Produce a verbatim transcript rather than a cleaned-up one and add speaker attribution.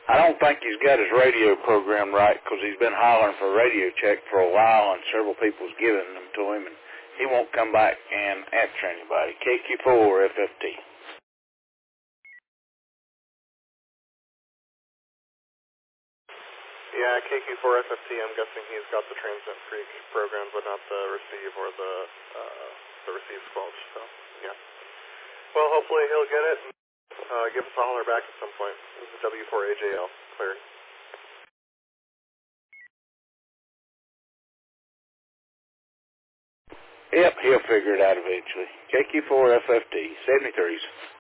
Speaker 1: I don't think he's got his radio program right because he's been hollering for a radio check for a while, and several people's given them to him, and he won't come back and answer anybody. K Q four F F T.
Speaker 2: Yeah, K Q four F F T, I'm guessing he's got the transmit freak program, but not the receive or the uh, the receive squelch, so, yeah. Well, hopefully he'll get it and uh, give us a holler back at some point. This is W four A J L, cleared.
Speaker 1: Yep, he'll figure it out eventually. K Q four F F T, seventy-threes.